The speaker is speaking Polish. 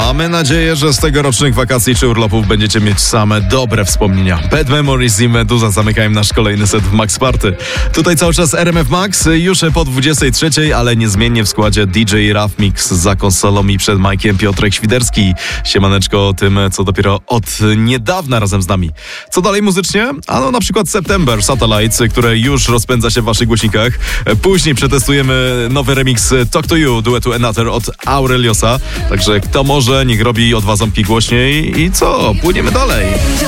Mamy nadzieję, że z tegorocznych wakacji czy urlopów będziecie mieć same dobre wspomnienia. Bad Memories i Meduza zamykają nasz kolejny set w Max Party. Tutaj cały czas RMF Max, już po 23, ale niezmiennie w składzie DJ Rough Mix za konsolą i przed Majkiem Piotrek Świderski. Siemaneczko o tym, co dopiero od niedawna razem z nami. Co dalej muzycznie? Ano na przykład September Satellites, które już rozpędza się w waszych głośnikach. Później przetestujemy nowy remix Talk to You duetu Another od Aureliosa. Także kto może, niech robi o 2 ząbki głośniej i co? Płyniemy dalej.